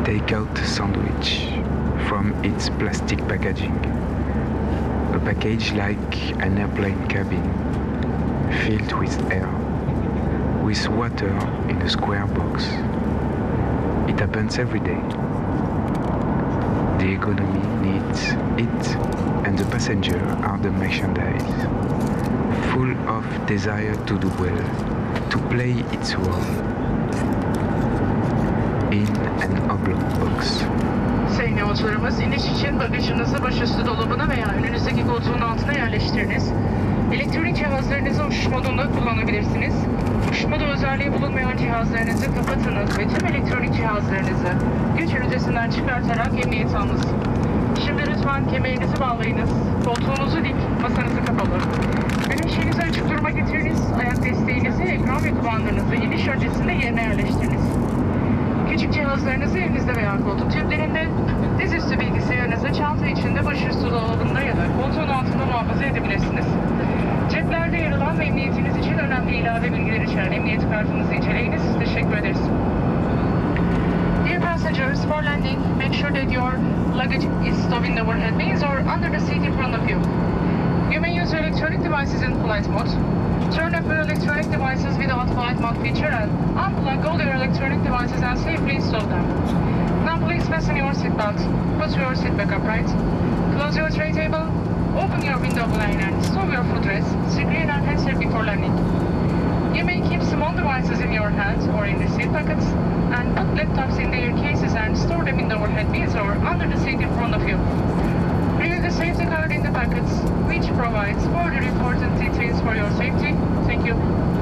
take-out sandwich from its plastic packaging. A package like an airplane cabin, filled with air, with water in a square box. It happens every day. The economy needs it, and the passenger are the merchandise, full of desire to do well, to play its role in an oblong box. Sayın yolcularımız, iniş için bagajınızı başüstü dolabına veya önünüzdeki koltuğun altına yerleştiriniz. Elektronik cihazlarınızı uçuş modunda kullanabilirsiniz. Uçuş modu özelliği bulunmayan cihazlarınızı kapatınız ve tüm elektronik cihazlarınızı güç ünitesinden çıkartarak emniyete alınız. Şimdi lütfen kemerinizi bağlayınız. Koltuğunuzu dik, masanızı kapalı. Güneşinizi açık duruma getiriniz. Ayak desteğinizi, ekran ve kumandanızı iniş öncesinde yerine yerleştiriniz. Küçük cihazlarınızı elinizde veya koltuk tüplerinde, dizüstü bilgisayarınızı çanta içinde, başüstü dolabında ya da koltuğun altında muhafaza edebilirsiniz. Ceplerde yer alan ve emniyetiniz için önemli ilave bilgiler içeren emniyet kartınızı inceleyiniz. Teşekkür ederiz. Dear passengers, for landing, make sure that your luggage is stowed in the overhead bins or under the seat in front of you. You may use your electronic devices in flight mode. Turn off your electronic devices without flight mode feature and unplug all your electronic devices and safely install them. Now please fasten your seatbelt, put your seat back upright, close your tray table, open your window blind and stow your footrest, screen and handset before landing. You may keep small devices in your hands or in the seat pockets and put laptops in their cases and store them in the overhead bins or under the seat in front of you. Read the safety card in the packets, which provides further important details for your safety. Thank you.